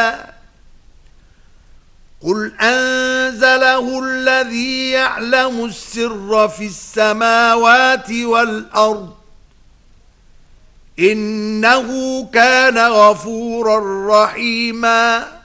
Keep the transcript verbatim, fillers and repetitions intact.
شيئا قل أنزله الذي يعلم السر في السماوات والأرض إنه كان غفورا رحيما